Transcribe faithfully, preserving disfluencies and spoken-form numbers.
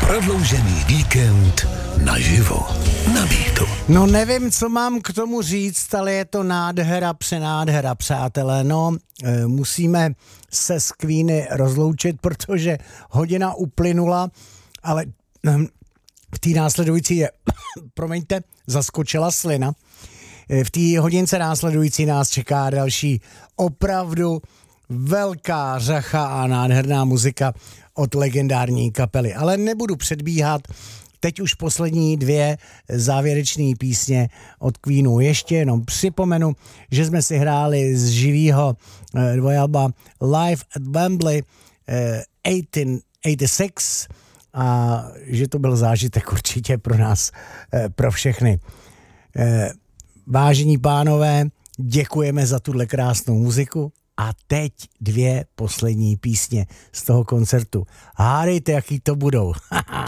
Prodloužený víkend naživo na Beatu. No nevím, co mám k tomu říct, ale je to nádhera, přenádhera, přátelé. No, e, musíme se s Queeny rozloučit, protože hodina uplynula, ale hm, v té následující je, promiňte, zaskočila slina. E, v té hodince následující nás čeká další opravdu velká řacha a nádherná muzika od legendární kapely. Ale nebudu předbíhat, teď už poslední dvě závěrečné písně od Queenu. Ještě jenom připomenu, že jsme si hráli z živýho eh, dvojalba Live at Wembley eh, osmnáct osmdesát šest a že to byl zážitek určitě pro nás, eh, pro všechny. Eh, vážení pánové, děkujeme za tuhle krásnou muziku. A teď dvě poslední písně z toho koncertu. Hádejte, jaký to budou.